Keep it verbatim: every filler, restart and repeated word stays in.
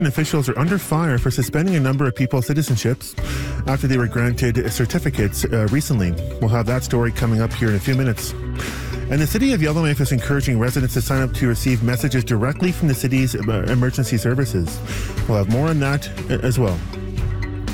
Officials are under fire for suspending a number of people's citizenships after they were granted certificates uh, recently. We'll have that story coming up here in a few minutes. And the city of Yellowknife is encouraging residents to sign up to receive messages directly from the city's uh, emergency services. We'll have more on that uh, as well.